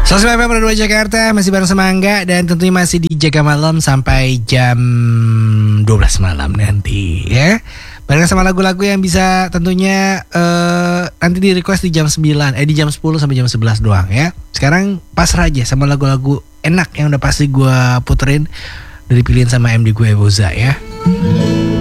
105 FM Radio Jakarta, masih bareng sama Angga. Dan tentunya masih di Jaga Malam sampai jam 12 malam nanti ya. Bareng sama lagu-lagu yang bisa tentunya nanti di request di jam 9 di jam 10 sampai jam 11 doang ya. Sekarang pasrah aja sama lagu-lagu enak yang udah pasti gue puterin dari pilihan sama MD gue Boza ya.